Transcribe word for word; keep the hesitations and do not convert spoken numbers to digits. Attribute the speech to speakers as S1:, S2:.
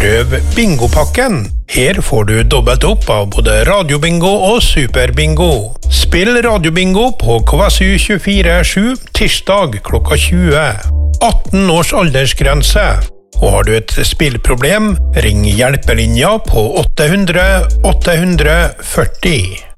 S1: Prøv bingopakken. Her får du dobbelt opp av både radiobingo og superbingo. Spill radiobingo på Kvasu tjuefire sju tirsdag klokka tjue. atten års aldersgrense. Og har du et spillproblem, ring hjelpelinja på åtte hundre åtte hundre førti.